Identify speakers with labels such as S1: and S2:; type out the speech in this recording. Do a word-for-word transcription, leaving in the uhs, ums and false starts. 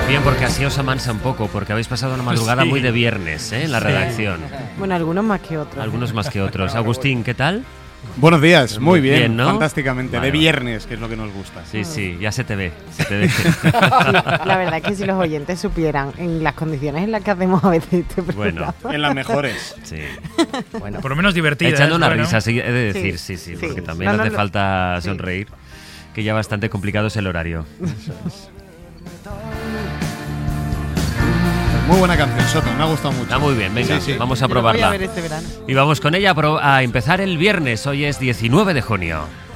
S1: Bien, porque así os amansa un poco, porque habéis pasado una madrugada
S2: Sí.
S1: muy de viernes, ¿eh? En la
S2: Sí.
S1: redacción.
S3: Bueno, algunos más que otros.
S1: Algunos más que otros. Agustín, ¿qué tal?
S4: Buenos días, muy,
S1: Muy
S4: bien,
S1: bien, ¿no?
S4: fantásticamente.
S1: Vale,
S4: de
S1: vale.
S4: viernes, que es lo que nos gusta.
S1: Sí, sí, ya se te ve. Se te ve.
S3: Sí, la verdad es que si los oyentes supieran en las condiciones en las que hacemos a veces este
S1: Bueno.
S3: programa.
S4: En las mejores.
S1: Sí.
S3: Bueno,
S2: Por lo menos divertida.
S1: Echando
S2: ¿eh?
S1: una
S2: Bueno.
S1: risa, sí, he de
S3: Sí,
S1: decir, sí, sí,
S3: sí.
S1: porque también
S3: No, no,
S1: hace
S3: no.
S1: falta
S3: Sí.
S1: sonreír, que ya bastante complicado es el horario.
S4: Muy buena canción, Soto, me ha gustado mucho.
S1: Está muy bien, venga,
S4: Sí, sí.
S1: vamos a
S3: yo lo voy a
S1: probarla.
S3: ver este verano.
S1: Y vamos con ella a, pro- a empezar el viernes, hoy es diecinueve de junio.